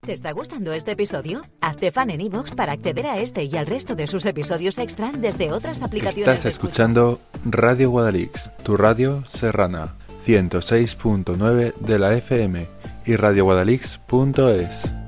¿Te está gustando este episodio? Hazte fan en iVoox para acceder a este y al resto de sus episodios extra desde otras aplicaciones. Estás escuchando Radio Guadalix, tu radio serrana, 106.9 de la FM y radioguadalix.es.